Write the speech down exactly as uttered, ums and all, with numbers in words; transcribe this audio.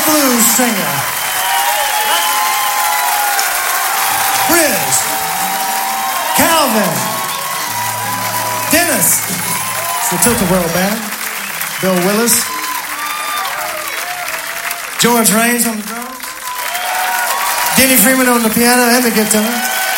blues singer. Briz. Calvin. Dennis. It's the Tilt-A-Whirl Band. Bill Willis. George Raines on the drums. Denny Freeman on the piano and the guitar.